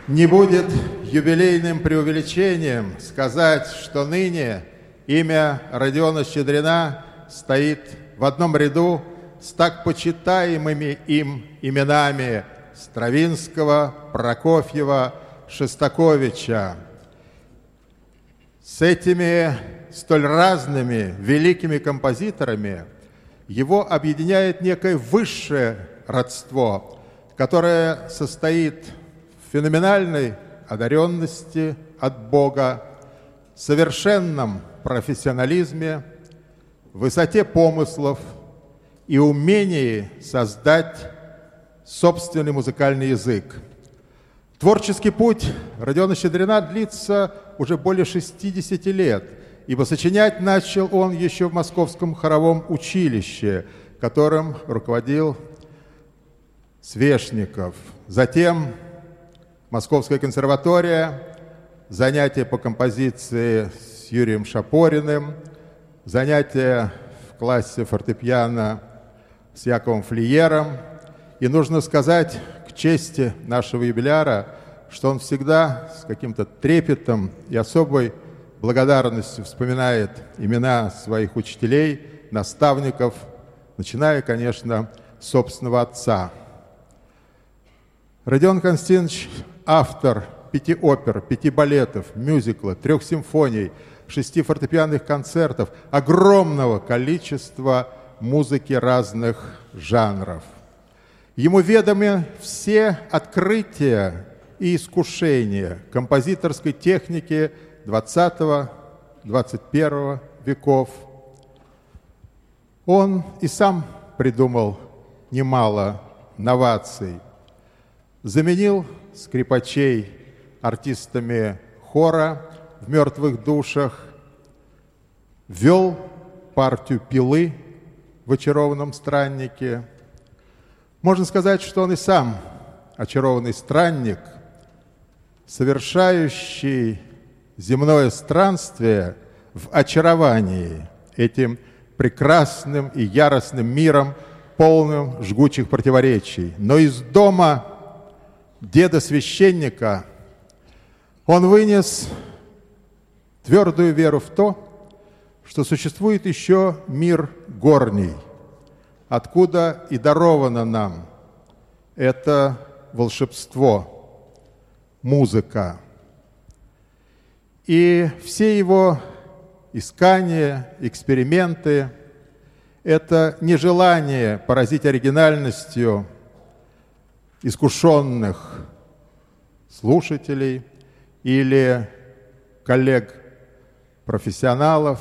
Не будет юбилейным преувеличением сказать, что ныне имя Родиона Щедрина стоит в одном ряду с так почитаемыми им именами Стравинского, Прокофьева, Шостаковича. С этими столь разными великими композиторами его объединяет некое высшее родство, которое состоит в феноменальной одаренности от Бога, совершенном профессионализме, высоте помыслов и умении создать собственный музыкальный язык. Творческий путь Родиона Щедрина длится уже более 60 лет, ибо сочинять начал он еще в Московском хоровом училище, которым руководил Свешников. Затем Московская консерватория, занятия по композиции с Юрием Шапориным, занятия в классе фортепиано с Яковом Флиером. И нужно сказать к чести нашего юбиляра, что он всегда с каким-то трепетом и особой благодарностью вспоминает имена своих учителей, наставников, начиная, конечно, с собственного отца. Родион Константинович – автор 5 опер, 5 балетов, мюзикла, 3 симфоний, 6 фортепианных концертов, огромного количества музыки разных жанров. Ему ведомы все открытия и искушения композиторской техники XX-XXI веков. Он и сам придумал немало новаций. Заменил скрипачей артистами хора в «Мертвых душах», ввел партию пилы в «Очарованном страннике». Можно сказать, что он и сам очарованный странник, совершающий земное странствие в очаровании этим прекрасным и яростным миром, полным жгучих противоречий. Но из дома деда-священника он вынес твердую веру в то, что существует еще мир горний, откуда и даровано нам это волшебство, музыка. И все его искания, эксперименты – это нежелание поразить оригинальностью искушенных слушателей или коллег-профессионалов.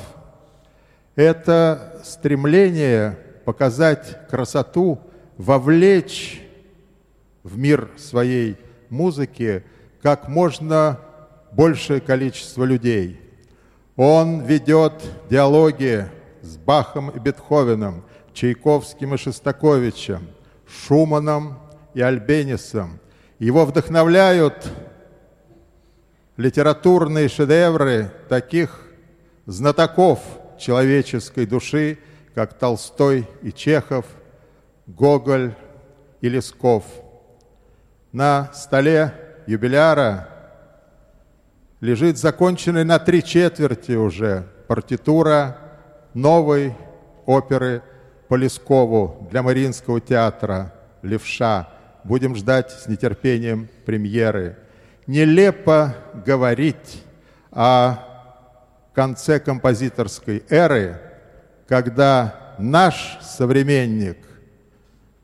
Это стремление показать красоту, вовлечь в мир своей музыки как можно большее количество людей. Он ведет диалоги с Бахом и Бетховеном, Чайковским и Шостаковичем, Шуманом и Альбенисом. Его вдохновляют литературные шедевры таких знатоков человеческой души, как Толстой и Чехов, Гоголь и Лесков. На столе юбиляра лежит законченная на 3/4 уже партитура новой оперы по Лескову для Мариинского театра «Левша». Будем ждать с нетерпением премьеры. Нелепо говорить о конце композиторской эры, когда наш современник,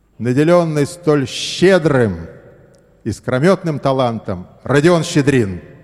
наделенный столь щедрым, искрометным талантом, Родион Щедрин –